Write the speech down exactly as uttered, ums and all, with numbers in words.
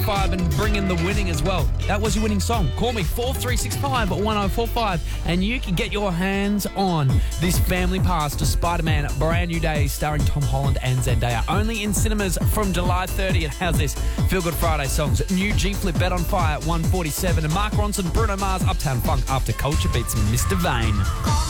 five and bring in the winning as well. That was your winning song. Call me four three six five one oh four five and you can get your hands on this family pass to Spider-Man Brand New Day starring Tom Holland and Zendaya. Only in cinemas from July thirtieth. How's this? Feel Good Friday songs. New G-Flip, Bet on Fire at one forty-seven and Mark Ronson, Bruno Mars, Uptown Funk after Culture Beats Mister Vane.